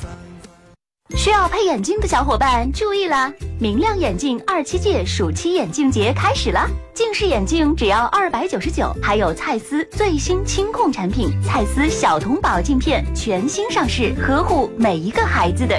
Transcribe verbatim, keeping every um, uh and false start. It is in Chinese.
需要配眼镜的小伙伴注意啦！明亮眼镜二七届暑期眼镜节开始了，近视眼镜只要二百九十九，还有蔡司最新清控产品蔡司小童宝镜片全新上市，呵护每一个孩子的